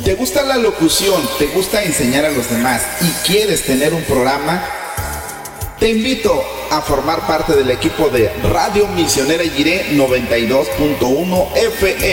¿Te gusta la locución? ¿Te gusta enseñar a los demás? ¿Y quieres tener un programa? Te invito a formar parte del equipo de Radio Misionera Jiré 92.1 FM.